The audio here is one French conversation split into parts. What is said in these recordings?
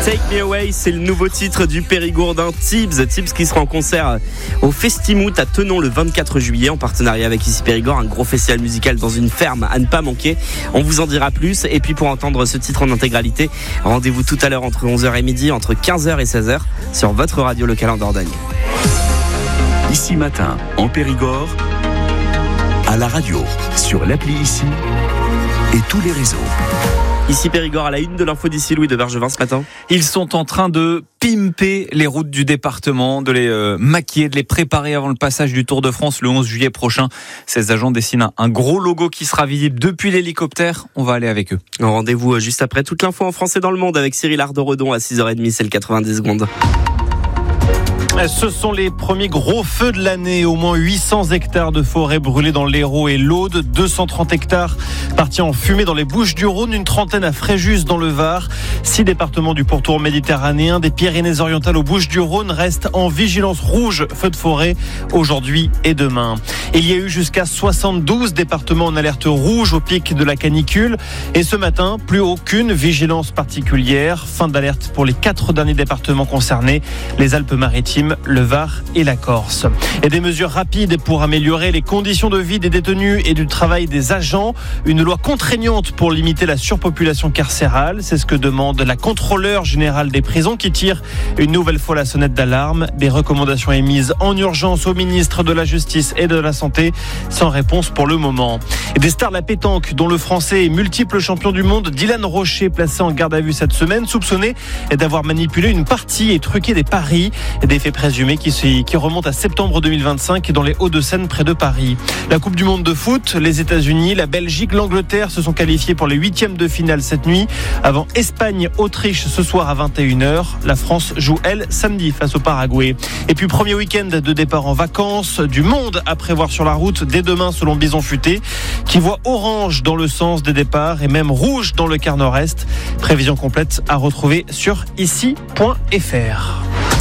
Take Me Away, c'est le nouveau titre du Périgourdin Tibbs. Tibbs qui sera en concert au Festimout à Thonon le 24 juillet en partenariat avec Ici Périgord, un gros festival musical dans une ferme à ne pas manquer. On vous en dira plus. Et puis pour entendre ce titre en intégralité, rendez-vous tout à l'heure entre 11h et midi, entre 15h et 16h sur votre radio locale en Dordogne. Ici Matin, en Périgord, à la radio, sur l'appli Ici et tous les réseaux. Ici Périgord à la une de l'info d'ici, Louis de Bergevin ce matin. Ils sont en train de pimper les routes du département, de les maquiller, de les préparer avant le passage du Tour de France le 11 juillet prochain. Ces agents dessinent un gros logo qui sera visible depuis l'hélicoptère. On va aller avec eux. Rendez-vous juste après toute l'info en français dans le monde avec Cyril Ardoredon à 6h30, c'est le 90 secondes. Ce sont les premiers gros feux de l'année. Au moins 800 hectares de forêt brûlés dans l'Hérault et l'Aude, 230 hectares partis en fumée dans les Bouches-du-Rhône, une trentaine à Fréjus dans le Var. 6 départements du pourtour méditerranéen, des Pyrénées-Orientales aux Bouches-du-Rhône restent en vigilance rouge feu de forêt aujourd'hui et demain. Il y a eu jusqu'à 72 départements en alerte rouge au pic de la canicule. Et ce matin, plus aucune vigilance particulière. Fin d'alerte pour les 4 derniers départements concernés, les Alpes-Maritimes, le Var et la Corse. Et des mesures rapides pour améliorer les conditions de vie des détenus et du travail des agents. Une loi contraignante pour limiter la surpopulation carcérale. C'est ce que demande la contrôleure générale des prisons qui tire une nouvelle fois la sonnette d'alarme. Des recommandations émises en urgence au ministre de la Justice et de la Santé, sans réponse pour le moment. Et des stars de la pétanque, dont le Français et multiple champion du monde Dylan Rocher, placé en garde à vue cette semaine, soupçonné d'avoir manipulé une partie et truqué des paris. Des faits présumés qui remontent à septembre 2025 dans les Hauts-de-Seine près de Paris. La Coupe du Monde de foot, les États-Unis, la Belgique, l'Angleterre se sont qualifiés pour les 8e de finale cette nuit. Avant Espagne-Autriche ce soir à 21h. La France joue, elle, samedi face au Paraguay. Et puis premier week-end de départ en vacances, du monde à prévoir sur la route dès demain selon Bison Futé, qui voit orange dans le sens des départs et même rouge dans le quart nord-est. Prévision complète à retrouver sur ici.fr.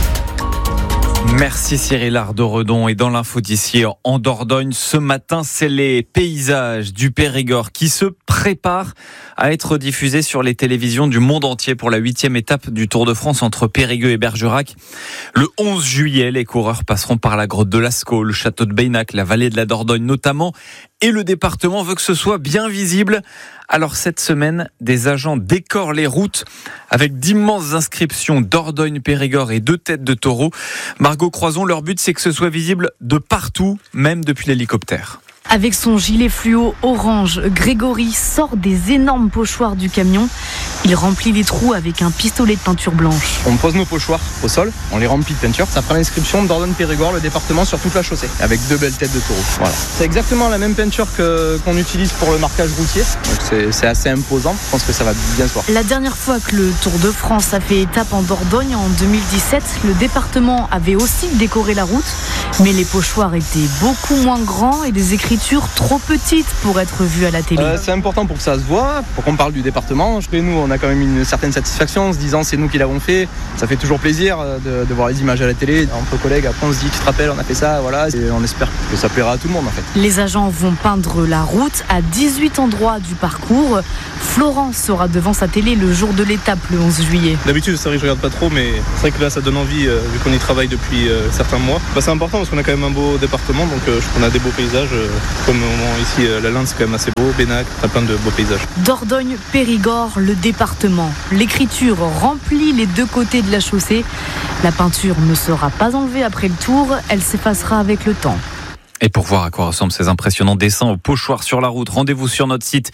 Merci Cyril Ardoredon. Et dans l'info d'ici en Dordogne, ce matin, c'est les paysages du Périgord qui se préparent à être diffusés sur les télévisions du monde entier pour la 8e étape du Tour de France entre Périgueux et Bergerac. Le 11 juillet, les coureurs passeront par la grotte de Lascaux, le château de Beynac, la vallée de la Dordogne notamment. Et le département veut que ce soit bien visible. Alors cette semaine, des agents décorent les routes avec d'immenses inscriptions Dordogne, Périgord et 2 têtes de taureau. Margot Croison, leur but c'est que ce soit visible de partout, même depuis l'hélicoptère. Avec son gilet fluo orange, Grégory sort des énormes pochoirs du camion. Il remplit les trous avec un pistolet de peinture blanche. On pose nos pochoirs au sol, on les remplit de peinture. Ça prend l'inscription Dordogne-Périgord, le département, sur toute la chaussée, avec 2 belles têtes de taureau. Voilà. C'est exactement la même peinture qu'on utilise pour le marquage routier. Donc c'est assez imposant. Je pense que ça va bien se voir. La dernière fois que le Tour de France a fait étape en Dordogne, en 2017, le département avait aussi décoré la route. Mais les pochoirs étaient beaucoup moins grands et des écritures trop petites pour être vues à la télé. C'est important pour que ça se voit, pour qu'on parle du département. Et nous, on a quand même une certaine satisfaction en se disant c'est nous qui l'avons fait. Ça fait toujours plaisir de voir les images à la télé. Entre collègues, après on se dit tu te rappelles, on a fait ça, voilà. Et on espère que ça plaira à tout le monde en fait. Les agents vont peindre la route à 18 endroits du parcours. Florence sera devant sa télé le jour de l'étape, le 11 juillet. D'habitude, c'est vrai que je regarde pas trop, mais c'est vrai que là, ça donne envie, vu qu'on y travaille depuis certains mois. C'est important parce qu'on a quand même un beau département, donc on a des beaux paysages. Comme ici, la Linde, c'est quand même assez beau. Beynac, t'as plein de beaux paysages. Dordogne, Périgord, le département. L'écriture remplit les 2 côtés de la chaussée. La peinture ne sera pas enlevée après le tour, elle s'effacera avec le temps. Et pour voir à quoi ressemblent ces impressionnants dessins au pochoir sur la route, rendez-vous sur notre site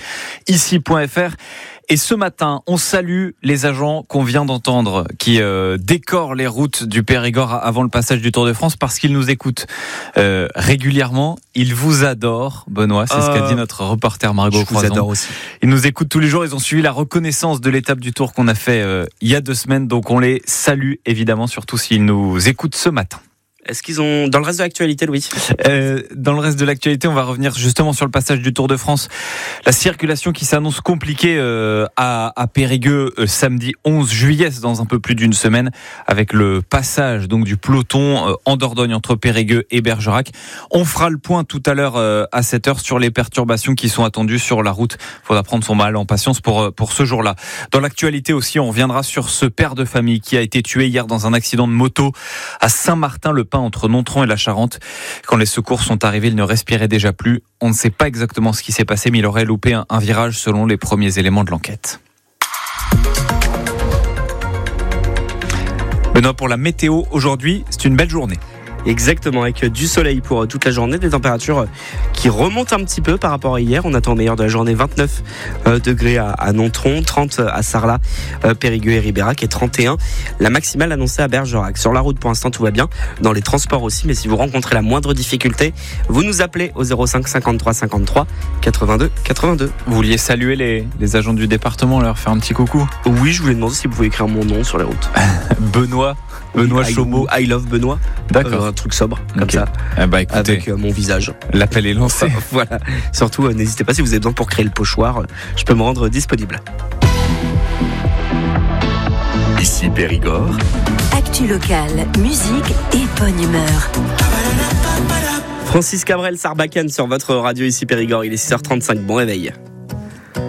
ici.fr. Et ce matin, on salue les agents qu'on vient d'entendre qui décorent les routes du Périgord avant le passage du Tour de France parce qu'ils nous écoutent régulièrement. Ils vous adorent, Benoît, c'est ce qu'a dit notre reporter Margot Croison. Je vous adore aussi. Ils nous écoutent tous les jours, ils ont suivi la reconnaissance de l'étape du Tour qu'on a fait il y a 2 semaines. Donc on les salue évidemment, surtout s'ils nous écoutent ce matin. Est-ce qu'ils ont dans le reste de l'actualité, Louis? Dans le reste de l'actualité, on va revenir justement sur le passage du Tour de France. La circulation qui s'annonce compliquée à Périgueux samedi 11 juillet, c'est dans un peu plus d'une semaine, avec le passage donc du peloton en Dordogne entre Périgueux et Bergerac. On fera le point tout à l'heure à 7h sur les perturbations qui sont attendues sur la route. Il faudra prendre son mal en patience pour ce jour-là. Dans l'actualité aussi, on reviendra sur ce père de famille qui a été tué hier dans un accident de moto à Saint-Martin-le-Pin entre Nontron et la Charente. Quand les secours sont arrivés, il ne respirait déjà plus. On ne sait pas exactement ce qui s'est passé, mais il aurait loupé un virage selon les premiers éléments de l'enquête. Benoît, pour la météo, aujourd'hui, c'est une belle journée. Exactement, avec du soleil pour toute la journée, des températures qui remontent un petit peu par rapport à hier. On attend au meilleur de la journée 29 degrés à Nontron, 30 à Sarlat, Périgueux et Ribérac et 31 la maximale annoncée à Bergerac. Sur la route pour l'instant tout va bien, dans les transports aussi, mais si vous rencontrez la moindre difficulté, vous nous appelez au 05 53 53 82 82. Vous vouliez saluer les agents du département, leur faire un petit coucou? Oui, je voulais demander si vous pouvez écrire mon nom sur les routes. Benoît Chaumeau. I love Benoît. D'accord. Un truc sobre, comme Okay. ça. Écoutez, avec mon visage. L'appel est lancé. Voilà. Surtout, n'hésitez pas si vous avez besoin pour créer le pochoir. Je peux me rendre disponible. Ici Périgord. Actu locale, musique et bonne humeur. Francis Cabrel, Sarbacane sur votre radio ici Périgord. Il est 6h35. Bon réveil.